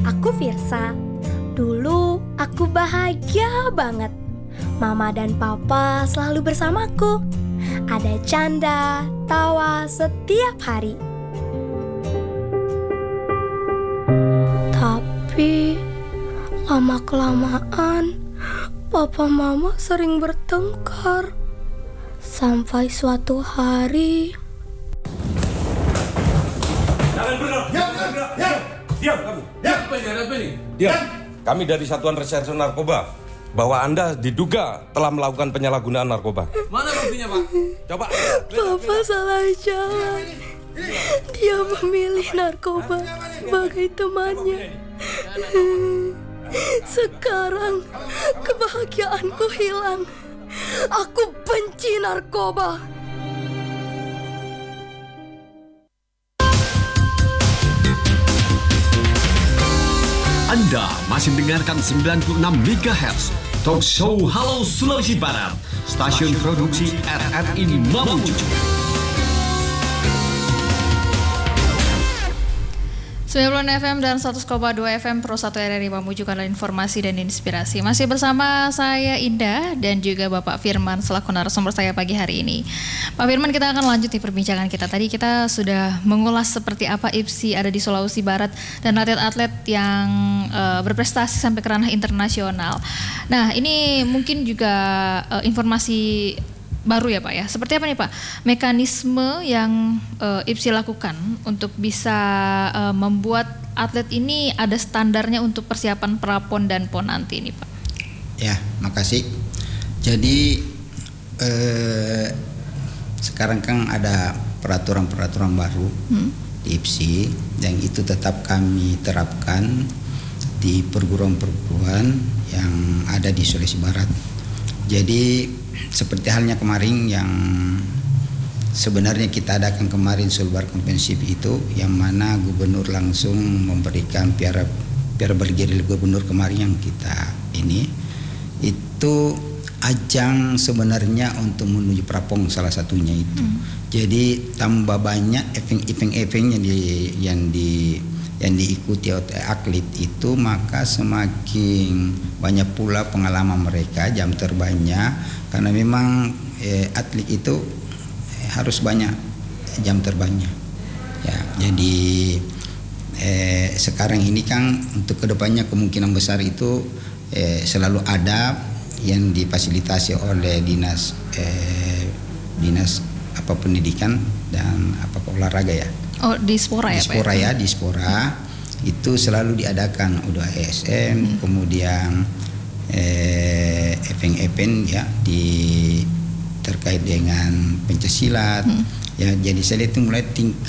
Aku Firsa. Dulu aku bahagia banget. Mama dan papa selalu bersamaku. Ada canda, tawa setiap hari. Tapi lama-kelamaan papa mama sering bertengkar. Sampai suatu hari... Jangan bergerak. Diam kamu. Diam. Kami dari Satuan Reserse Narkoba bahwa Anda diduga telah melakukan penyalahgunaan narkoba. Mana buktinya, Pak? Coba. Papa salah jalan. Dia memilih narkoba sebagai temannya. Sekarang kebahagiaanku hilang. Aku benci narkoba. Anda masih mendengarkan 96 MHz Talk Show Halo Sulawesi Barat, stasiun produksi RRI Mamuju. 90 FM dan 100,2 FM Pro 1 RRI Mamuju, kanal informasi dan inspirasi. Masih bersama saya Indah dan juga Bapak Firman selaku narasumber saya pagi hari ini. Pak Firman, kita akan lanjut di perbincangan kita. Tadi kita sudah mengulas seperti apa IPSI ada di Sulawesi Barat dan atlet-atlet yang berprestasi sampai ke ranah internasional. Nah, ini mungkin juga informasi baru ya Pak ya. Seperti apa nih Pak mekanisme yang IPSI lakukan untuk bisa membuat atlet ini ada standarnya untuk persiapan prapon dan pon nanti ini Pak? Ya, makasih. Jadi sekarang kan ada peraturan-peraturan baru di IPSI yang itu tetap kami terapkan di perguruan-perguruan yang ada di Sulawesi Barat. Jadi seperti halnya kemarin yang sebenarnya kita adakan kemarin Sulbar Kompensif itu, yang mana gubernur langsung memberikan piala bergilir gubernur kemarin yang kita ini itu ajang sebenarnya untuk menuju prapon salah satunya itu. Jadi tambah banyak event-event yang diikuti oleh atlet itu, maka semakin banyak pula pengalaman mereka, jam terbangnya, karena memang atlet itu harus banyak jam terbangnya. Ya, jadi sekarang ini kan untuk kedepannya kemungkinan besar itu selalu ada yang difasilitasi oleh dinas pendidikan dan olahraga ya. Oh, di Spora ya Pak? Di Spora itu selalu diadakan udah ASN, kemudian event-event ya terkait dengan pencaksilat. Ya, jadi saya lihat itu mulai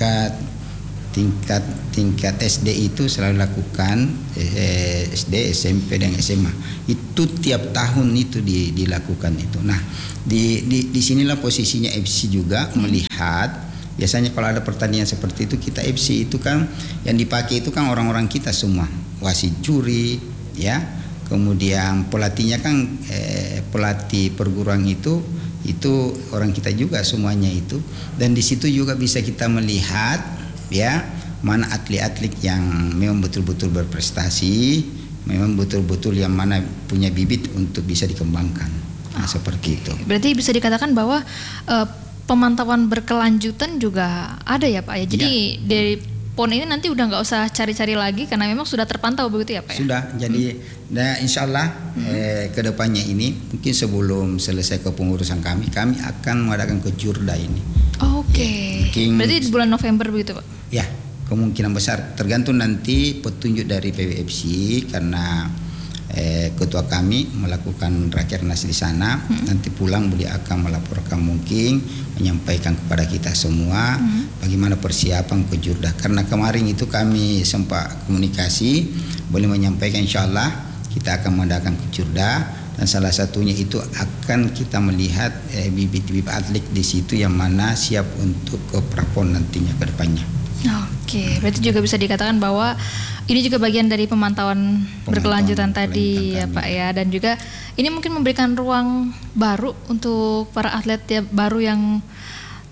tingkat SD itu selalu lakukan, SD, SMP dan SMA. Itu tiap tahun itu dilakukan itu. Nah, di sinilah posisinya FC juga melihat. Biasanya kalau ada pertandingan seperti itu, kita FC itu kan yang dipakai itu kan orang-orang kita semua, wasit, juri, ya. Kemudian pelatihnya kan pelatih perguruan itu orang kita juga semuanya itu. Dan di situ juga bisa kita melihat ya mana atlet-atlet yang memang betul-betul berprestasi, memang betul-betul yang mana punya bibit untuk bisa dikembangkan. Nah, seperti itu. Berarti bisa dikatakan bahwa pemantauan berkelanjutan juga ada ya Pak ya. Jadi dari PON ini nanti udah nggak usah cari-cari lagi karena memang sudah terpantau begitu ya Pak ya? Sudah. Jadi insya Allah kedepannya ini mungkin sebelum selesai kepengurusan kami akan mengadakan kejurda ini. Oke. Ya, berarti di bulan November begitu Pak? Ya, kemungkinan besar tergantung nanti petunjuk dari PWFC karena ketua kami melakukan rakernas di sana. Nanti pulang beliau akan melaporkan, mungkin menyampaikan kepada kita semua bagaimana persiapan kejurda. Karena kemarin itu kami sempat komunikasi, boleh menyampaikan insyaallah kita akan mengadakan kejurda dan salah satunya itu akan kita melihat bibit-bibit atlet di situ yang mana siap untuk ke prapon nantinya ke depannya. Oke, berarti juga bisa dikatakan bahwa ini juga bagian dari pemantauan berkelanjutan tadi ya Pak ya, dan juga ini mungkin memberikan ruang baru untuk para atlet ya, baru yang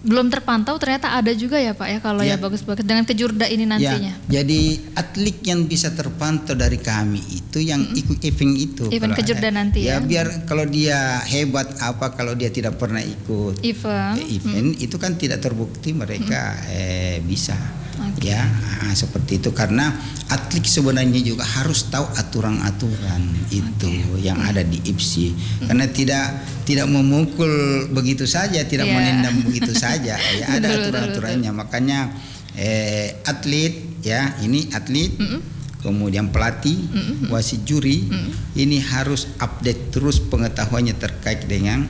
belum terpantau, ternyata ada juga ya Pak ya kalau ya bagus-bagus dengan kejurda ini nantinya. Ya, jadi atlet yang bisa terpantau dari kami itu yang ikut event itu. Event kejurda nanti ya. Biar kalau dia hebat apa, kalau dia tidak pernah ikut event itu kan tidak terbukti mereka bisa. Ya, seperti itu, karena atlet sebenarnya juga harus tahu aturan-aturan itu yang ada di IPSI, karena tidak memukul begitu saja, tidak menendam begitu saja, ya ada aturan-aturannya. Makanya atlet ya, ini atlet, kemudian pelatih, wasit juri, ini harus update terus pengetahuannya terkait dengan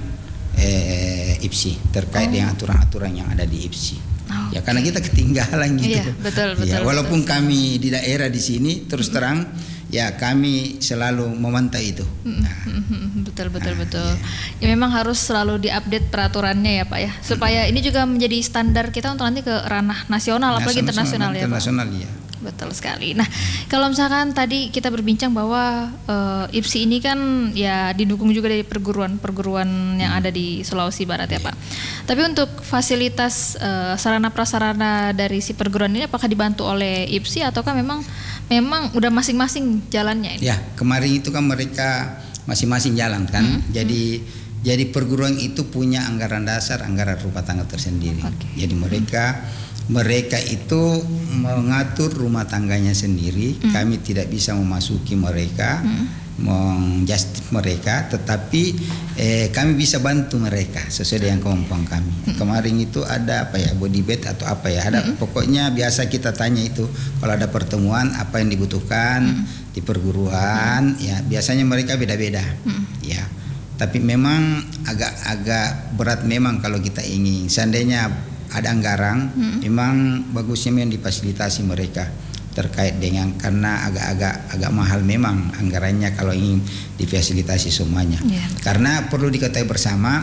IPSI, terkait dengan aturan-aturan yang ada di IPSI. Ya karena kita ketinggalan gitu. Iya, betul. Ya, walaupun kami di daerah di sini terus terang ya kami selalu memantau itu. Betul. Ya memang harus selalu diupdate peraturannya ya Pak ya, supaya ini juga menjadi standar kita untuk nanti ke ranah nasional, apalagi internasional ya Pak. Internasional ya. Betul sekali. Nah, kalau misalkan tadi kita berbincang bahwa IPSI ini kan ya didukung juga dari perguruan-perguruan yang ada di Sulawesi Barat ya Pak. Tapi untuk fasilitas sarana prasarana dari si perguruan ini apakah dibantu oleh IPSI ataukah memang udah masing-masing jalannya ini? Ya, kemarin itu kan mereka masing-masing jalan kan. Jadi perguruan itu punya anggaran dasar, anggaran rumah tangga tersendiri. Jadi mereka itu mengatur rumah tangganya sendiri. Kami tidak bisa memasuki mereka, menjustif mereka, tetapi kami bisa bantu mereka sesuai dengan kemampuan kami. Kemarin itu ada apa ya, body bed atau apa ya, ada pokoknya biasa kita tanya itu kalau ada pertemuan apa yang dibutuhkan di perguruan, ya biasanya mereka beda-beda, ya. Tapi memang agak berat memang kalau kita ingin, seandainya ada anggaran, memang bagusnya memang difasilitasi mereka terkait dengan, karena agak mahal memang anggarannya kalau ingin difasilitasi semuanya. Karena perlu diketahui bersama,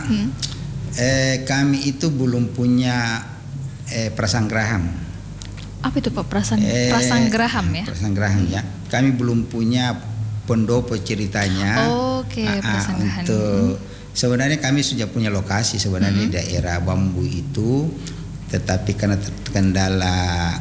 kami itu belum punya prasanggraham. Apa itu Pak prasanggraham ya? Prasanggraham ya. Kami belum punya pendopo ceritanya. Prasanggrahan. Untuk sebenarnya kami sudah punya lokasi sebenarnya di daerah Bambu itu, tetapi karena terkendala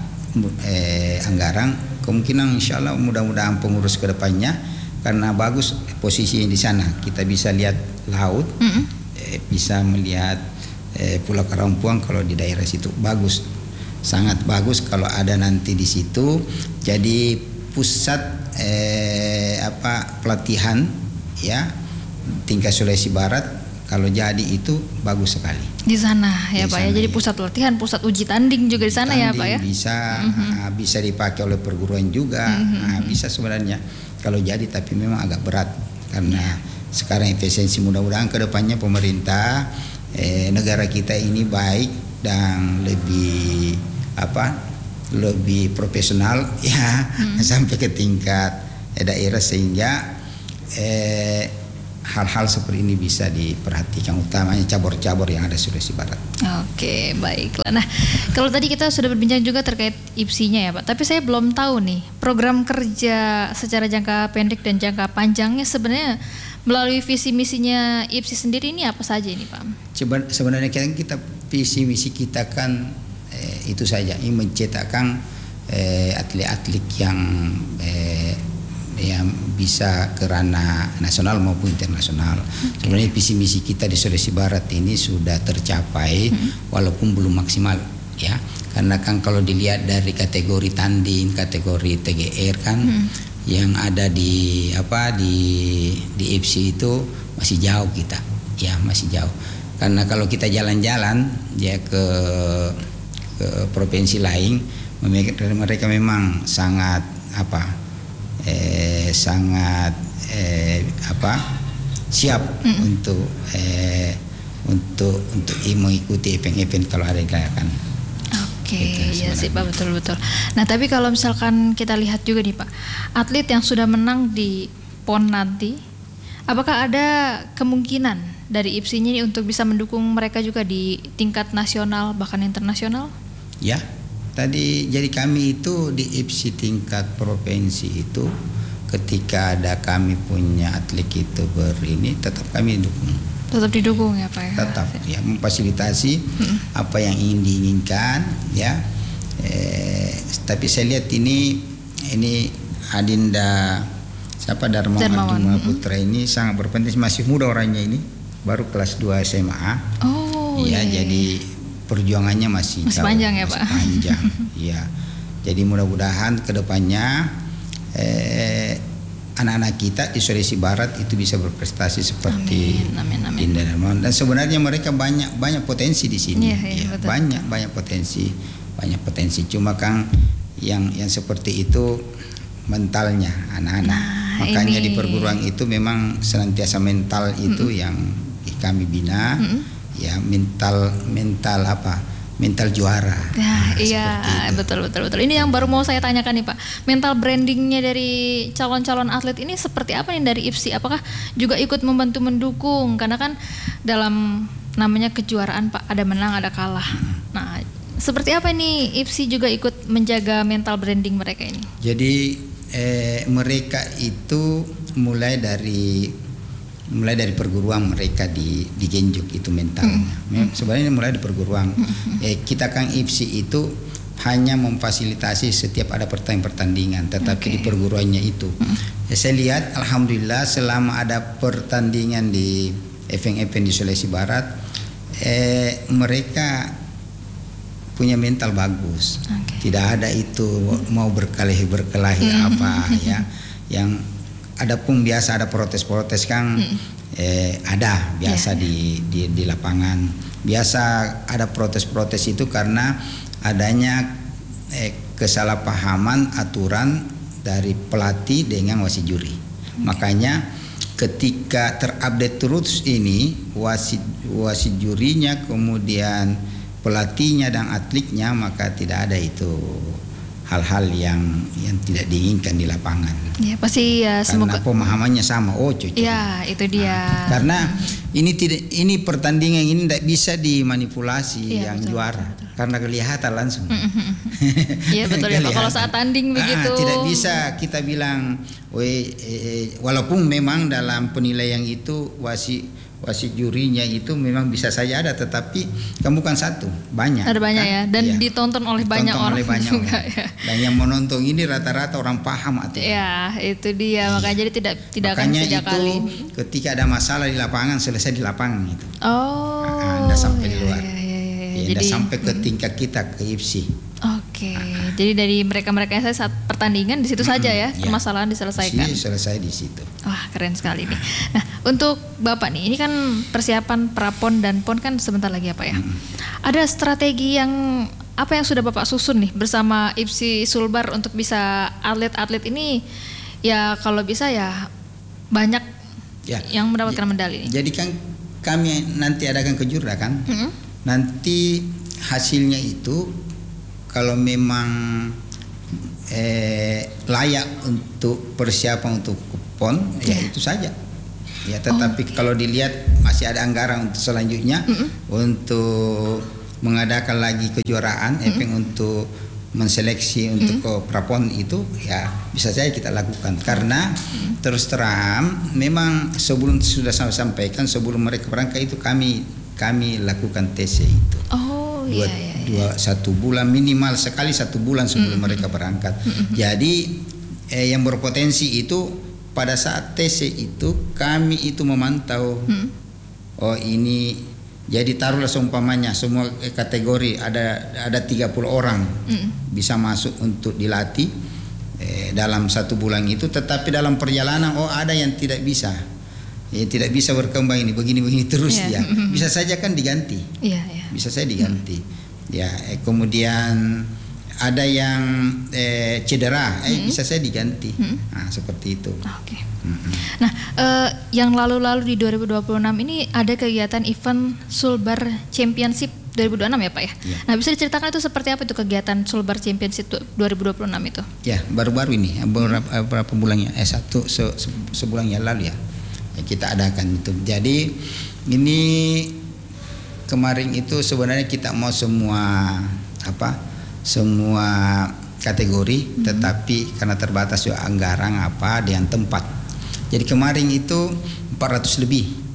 anggaran, kemungkinan insya Allah mudah-mudahan pengurus kedepannya, karena bagus posisinya di sana, kita bisa lihat laut, bisa melihat Pulau Karampuang kalau di daerah situ bagus, sangat bagus kalau ada nanti di situ. Jadi pusat pelatihan ya tingkat Sulawesi Barat. Kalau jadi itu bagus sekali. Di sana ya Pak ya. Jadi pusat latihan, pusat uji tanding juga di sana ya Pak ya. Bisa dipakai oleh perguruan juga. Bisa sebenarnya kalau jadi, tapi memang agak berat karena sekarang efisiensi, mudah-mudahan kedepannya pemerintah negara kita ini baik dan lebih profesional ya, sampai ke tingkat daerah sehingga hal-hal seperti ini bisa diperhatikan, utamanya cabur-cabur yang ada Sulawesi Barat. Oke, baiklah. Nah, kalau tadi kita sudah berbincang juga terkait IPSI-nya ya Pak, tapi saya belum tahu nih program kerja secara jangka pendek dan jangka panjangnya sebenarnya melalui visi misinya IPSI sendiri ini apa saja ini Pak? Sebenarnya kita visi misi kita kan itu saja, ini mencetakkan atlet-atlet yang bisa ke ranah nasional maupun internasional. Sebenarnya visi misi kita di Sulawesi Barat ini sudah tercapai, walaupun belum maksimal ya. Karena kan kalau dilihat dari kategori tanding, kategori TGR kan yang ada di IPSI itu masih jauh kita, ya masih jauh. Karena kalau kita jalan-jalan ya ke provinsi lain, mereka memang sangat siap untuk mengikuti event-event kalau ada dilakukan. Iya sih Pak, betul. Nah tapi kalau misalkan kita lihat juga nih Pak, atlet yang sudah menang di PON nanti, apakah ada kemungkinan dari IPSI ini untuk bisa mendukung mereka juga di tingkat nasional bahkan internasional? Ya. Tadi jadi kami itu di IPSI tingkat provinsi itu, ketika ada kami punya atlet itu tetap kami dukung. Tetap didukung ya Pak ya. Tetap ya memfasilitasi apa yang ingin diinginkan ya. Tapi saya lihat ini Adinda Darmawan Putra ini sangat berpotensi, masih muda orangnya ini, baru kelas 2 SMA. Oh ya, jadi perjuangannya masih jauh, panjang ya masih Pak. Panjang. Ya. Jadi mudah-mudahan kedepannya anak-anak kita di Sulawesi Barat itu bisa berprestasi seperti amin. Dinda Darmawan. Dan sebenarnya mereka banyak potensi di sini. Iya, betul. Banyak potensi. Cuma Kang yang seperti itu mentalnya anak-anak. Makanya di perguruan itu memang senantiasa mental itu yang kami bina. Ya mental juara. Iya, betul. Ini yang baru mau saya tanyakan nih Pak. Mental brandingnya dari calon-calon atlet ini seperti apa nih dari IPSI? Apakah juga ikut membantu mendukung? Karena kan dalam namanya kejuaraan Pak, ada menang, ada kalah. Nah, seperti apa nih IPSI juga ikut menjaga mental branding mereka ini? Jadi mereka itu mulai dari perguruan mereka di Genjuk itu mentalnya. Sebenarnya mulai dari perguruan. Kita Kang IPSI itu hanya memfasilitasi setiap ada pertandingan, tetapi di perguruannya itu. Saya lihat alhamdulillah selama ada pertandingan di event-event di Sulawesi Barat, mereka punya mental bagus. Tidak ada itu mau berkelahi apa ya. Yang adapun biasa ada protes-protes Kang, ada biasa di lapangan. Biasa ada protes-protes itu karena adanya kesalahpahaman aturan dari pelatih dengan wasit juri. Makanya ketika terupdate terus ini wasit jurinya, kemudian pelatihnya dan atletnya, maka tidak ada itu hal-hal yang tidak diinginkan di lapangan. Ya pasti ya, karena pemahamannya sama. Cocok. Ya itu dia. Karena ini pertandingan ini tidak bisa dimanipulasi yang betul, juara, betul. Karena kelihatan langsung. Iya betul ya Pak. Kalau saat tanding begitu. Tidak bisa kita bilang, walaupun memang dalam penilaian itu wasit jurinya itu memang bisa saja ada, tetapi kan bukan satu, banyak. Ada banyak kan? ya, dan ditonton oleh banyak orang juga ya. Dan yang menonton ini rata-rata orang paham atau. Ya, itu dia. Makanya jadi tidak akan sejak kali. Ketika ada masalah di lapangan, selesai di lapangan itu. Tidak sampai di luar. Jadi sampai ke tingkat kita ke IPSI. Oke. Jadi dari mereka yang saya saat pertandingan di situ saja ya, permasalahan diselesaikan. Selesai di situ. Wah, keren sekali nih. Nah, untuk Bapak nih, ini kan persiapan Prapon dan Pon kan sebentar lagi ya Pak ya. Ada strategi yang apa yang sudah Bapak susun nih bersama IPSI Sulbar untuk bisa atlet-atlet ini ya kalau bisa ya banyak yang mendapatkan medali ini. Jadi kan kami nanti adakan kejuaraan kan. Nanti hasilnya itu kalau memang layak untuk persiapan untuk PON ya itu saja. Ya, tetapi kalau dilihat masih ada anggaran untuk selanjutnya untuk mengadakan lagi kejuaraan, untuk menseleksi untuk ke Prapon itu ya bisa saja kita lakukan karena terus terang memang sebelum sudah saya sampaikan sebelum mereka berangkat itu kami lakukan TC itu. Satu bulan minimal sekali 1 bulan sebelum mereka berangkat. Jadi yang berpotensi itu pada saat TC itu kami itu memantau. Ini jadi taruhlah seumpamanya semua kategori ada 30 orang bisa masuk untuk dilatih dalam 1 bulan itu, tetapi dalam perjalanan ada yang tidak bisa. Tidak bisa berkembang ini begini terus ya. Bisa saja kan diganti. Bisa saja diganti. Ya, kemudian ada yang cedera, bisa saja diganti. Nah, seperti itu. Oke. Nah, yang lalu-lalu di 2026 ini ada kegiatan event Sulbar Championship 2026 ya Pak ya? Nah, bisa diceritakan itu seperti apa itu kegiatan Sulbar Championship 2026 itu? Ya, baru-baru ini beberapa bulan ya, sebulan yang lalu ya. Kita adakan itu. Jadi ini kemarin itu sebenarnya kita mau semua kategori, tetapi karena terbatas anggaran dengan tempat. Jadi kemarin itu 400 lebih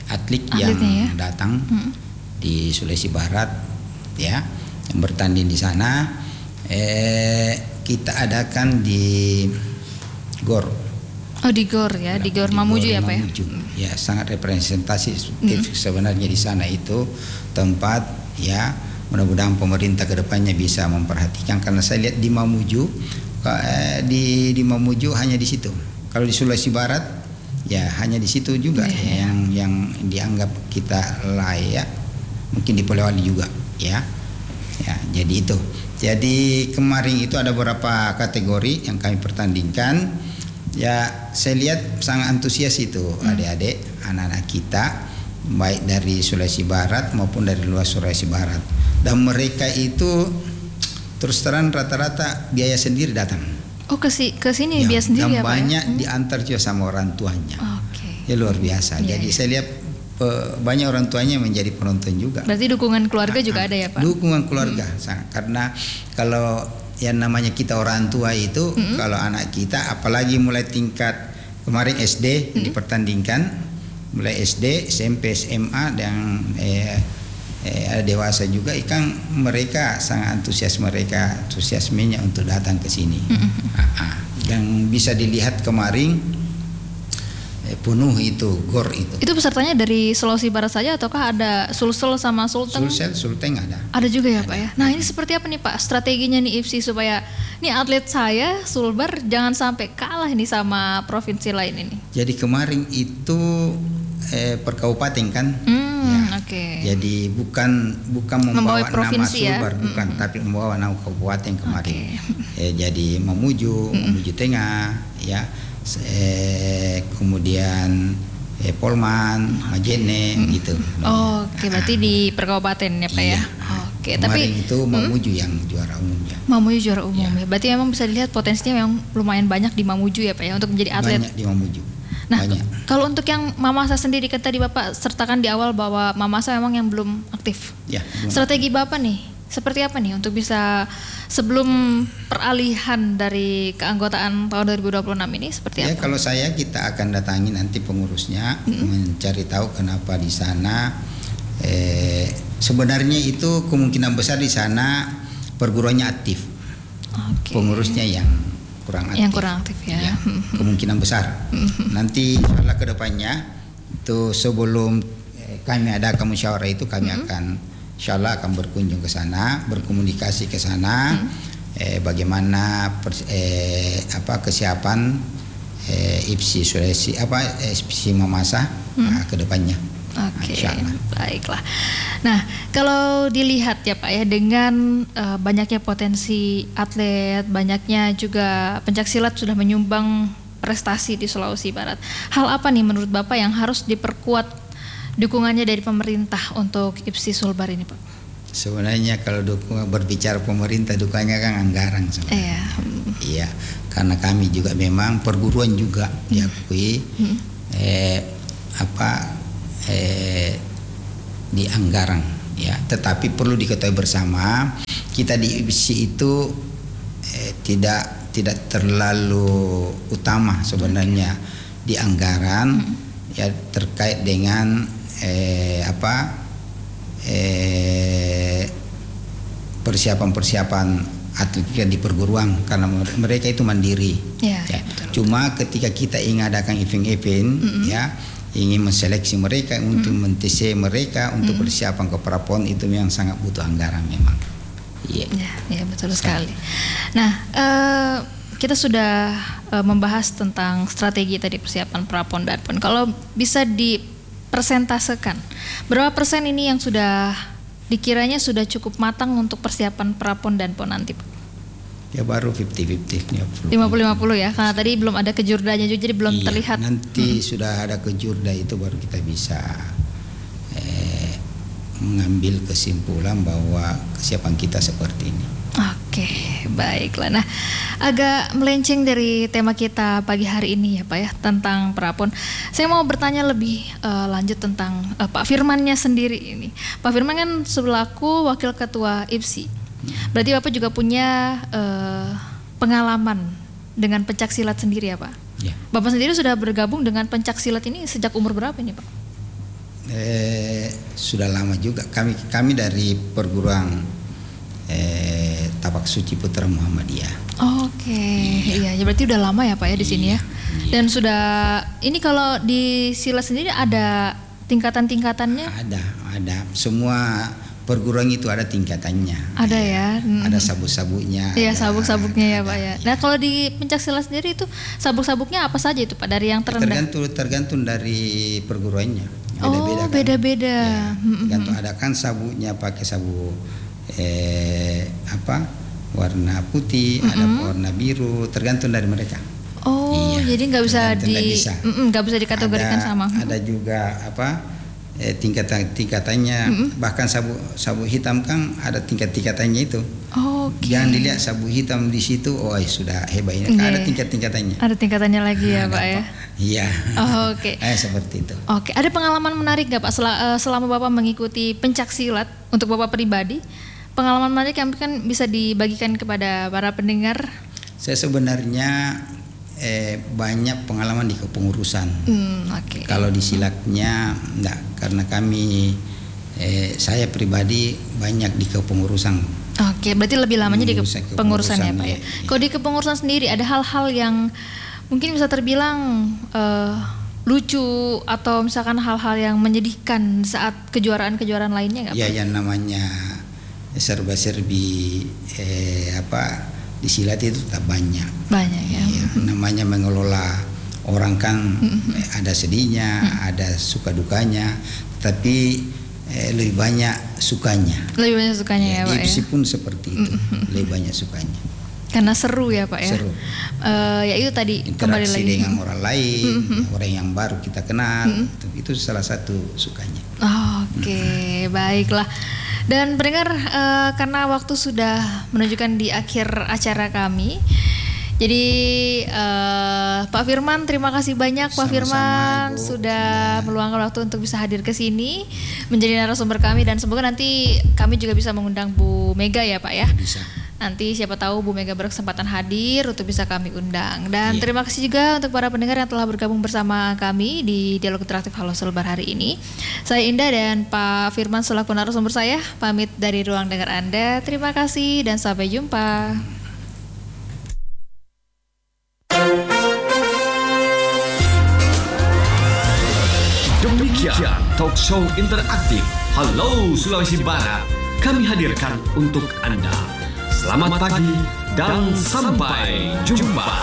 atlet Atletnya yang datang di Sulawesi Barat ya, yang bertanding di sana. Kita adakan di GOR. Oh, di GOR ya, di GOR Mamuju ya Pak ya. Mamuju. Ya, sangat representatif sebenarnya di sana itu tempat ya. Mudah-mudahan pemerintah kedepannya bisa memperhatikan, karena saya lihat di Mamuju, di Mamuju hanya di situ. Kalau di Sulawesi Barat ya hanya di situ juga yang dianggap kita layak. Mungkin di Polewali juga ya. Ya, jadi itu. Jadi kemarin itu ada beberapa kategori yang kami pertandingkan. Ya, saya lihat sangat antusias itu adik-adik, anak-anak kita, baik dari Sulawesi Barat maupun dari luar Sulawesi Barat. Dan mereka itu terus terang rata-rata biaya sendiri datang. Oh, ke sini Ya, biaya sendiri dan ya Pak? banyak diantar juga sama orang tuanya. Oke. Ya, luar biasa. Jadi saya lihat banyak orang tuanya menjadi penonton juga. Berarti dukungan keluarga juga ada ya Pak? Dukungan keluarga sangat. Karena kalau yang namanya kita orang tua itu, kalau anak kita apalagi mulai tingkat kemarin SD dipertandingkan, mulai SD, SMP, SMA dan ada dewasa juga, ikan mereka sangat antusiasmenya untuk datang ke sini. Dan bisa dilihat kemarin penuh itu GOR itu. Itu pesertanya dari Sulawesi Barat saja ataukah ada Sulsel sama Sulteng? Sulteng ada. Ada juga ya Pak ya. Nah, ini seperti apa nih Pak strateginya nih IFSI supaya nih atlet saya Sulbar jangan sampai kalah ini sama provinsi lain ini. Jadi kemarin itu per kabupaten kan. Oke. Jadi bukan membawa nama provinsi ya? Sulbar, bukan, tapi membawa nama kabupaten kemarin. Jadi Mamuju Tengah ya. Kemudian Polman, Majene gitu. Oke, berarti di perkabupaten ya Pak ya. Oke, Kemarin tapi itu Mamuju yang juara umumnya. Mamuju juara umum ya. Berarti memang bisa dilihat potensinya memang lumayan banyak di Mamuju ya Pak ya untuk menjadi atlet. Banyak di Mamuju. Nah, Banyak. kalau untuk yang Mamasa sendiri kan tadi Bapak sertakan di awal bahwa Mamasa memang yang belum aktif. Ya, belum. Strategi Bapak nih seperti apa nih untuk bisa sebelum peralihan dari keanggotaan tahun 2026 ini seperti Ya, apa? kalau kita akan datangi nanti pengurusnya mencari tahu kenapa di sana. Sebenarnya itu kemungkinan besar di sana perguruannya aktif. Oke. Pengurusnya yang kurang aktif. Yang kurang aktif ya. Kemungkinan besar. Nanti insyaallah ke depannya itu sebelum kami adakan musyawarah itu kami akan insyaallah akan berkunjung ke sana, berkomunikasi ke sana, bagaimana kesiapan IFSI Sulawesi IFSI Mamasa ke depannya. Oke, baiklah. Nah, kalau dilihat ya Pak ya dengan banyaknya potensi atlet, banyaknya juga pencaksilat sudah menyumbang prestasi di Sulawesi Barat. Hal apa nih menurut Bapak yang harus diperkuat dukungannya dari pemerintah untuk IFSI Sulbar ini Pak? Sebenarnya kalau berbicara pemerintah, dukungannya kan anggaran sebenarnya. Iya, karena kami juga memang perguruan juga diakui di anggaran ya. Tetapi perlu diketahui bersama, kita di IFSI itu tidak terlalu utama sebenarnya di anggaran ya, terkait dengan persiapan atlet di perguruan, karena mereka itu mandiri. Ya. Cuma ketika kita ingin adakan event-event ya, ingin menseleksi mereka untuk mentese mereka untuk persiapan ke prapon, itu memang sangat butuh anggaran memang. Iya. Ya, betul sekali. Nah, kita sudah membahas tentang strategi tadi persiapan prapon dan pon. Kalau bisa dipersentasekan, berapa persen ini yang sudah dikiranya sudah cukup matang untuk persiapan prapon dan pon nanti Pak? Ya baru 50-50. 50-50 ya, karena tadi belum ada kejurdanya juga, jadi belum terlihat. Nanti sudah ada kejurda itu baru kita bisa mengambil kesimpulan bahwa kesiapan kita seperti ini. Oke, baiklah. Nah, agak melenceng dari tema kita pagi hari ini ya Pak ya, tentang prapon. Saya mau bertanya lebih lanjut tentang Pak Firmannya sendiri ini. Pak Firman kan selaku Wakil Ketua IFSI. Berarti Bapak juga punya pengalaman dengan pencaksilat sendiri ya Pak? Ya. Bapak sendiri sudah bergabung dengan pencaksilat ini sejak umur berapa ini Pak? Sudah lama juga. Kami dari perguruan Tapak Suci Putra Muhammadiyah. Oke, iya. Berarti udah lama ya Pak ya di sini ya. Dan sudah ini kalau di silat sendiri ada tingkatan-tingkatannya? Ada. Semua perguruan itu ada tingkatannya. Ada ya. Ada sabuk-sabuknya. Iya, sabuk-sabuknya ya Pak ya. Nah, kalau di pencak silat sendiri itu sabuk-sabuknya apa saja itu Pak, dari yang terendah? Tergantung dari perguruannya. Beda-beda. Beda-beda. Tergantung, ada kan sabuknya pakai sabuk warna putih, ada warna biru, tergantung dari mereka. Jadi nggak bisa dikategorikan sama. Ada juga tingkatannya, bahkan sabuk hitam kan ada tingkatannya itu. Jangan dilihat sabuk hitam di situ, sudah hebat ini. Ada tingkatannya. Ada tingkatannya lagi ya Pak ya. Iya. Oke. Seperti itu. Oke. Ada pengalaman menarik nggak Pak selama Bapak mengikuti pencak silat untuk Bapak pribadi? Pengalaman menarik yang kan bisa dibagikan kepada para pendengar? Saya sebenarnya banyak pengalaman di kepengurusan. Kalau di silatnya enggak, karena saya pribadi banyak di kepengurusan. Berarti lebih lamanya di kepengurusan ya Pak ya. Kalau di kepengurusan sendiri ada hal-hal yang mungkin bisa terbilang lucu atau misalkan hal-hal yang menyedihkan saat kejuaraan-kejuaraan lainnya nggak Pak? Ya, yang namanya serba-serbi di silat itu tak banyak ya. Namanya mengelola orang kan ada sedihnya, ada suka dukanya, tapi lebih banyak sukanya ya Pak ya. Di pun seperti itu, lebih banyak sukanya karena seru ya Pak ya. Seru. Ya itu tadi kembali interaksi lagi dengan orang lain, orang yang baru kita kenal, itu salah satu sukanya. Baiklah. Dan pendengar, karena waktu sudah menunjukkan di akhir acara kami, jadi Pak Firman, terima kasih banyak Pak Firman sudah meluangkan waktu untuk bisa hadir ke sini menjadi narasumber kami, dan semoga nanti kami juga bisa mengundang Bu Mega ya Pak ya. Bisa. Nanti siapa tahu Bu Mega berkesempatan hadir untuk bisa kami undang. Dan terima kasih juga untuk para pendengar yang telah bergabung bersama kami di Dialog Interaktif Halo Selebar hari ini. Saya Indah dan Pak Firman selaku narasumber saya pamit dari ruang dengar Anda. Terima kasih dan sampai jumpa. Demikian talk show interaktif Halo Sulawesi Barat kami hadirkan untuk Anda. Selamat pagi dan sampai jumpa.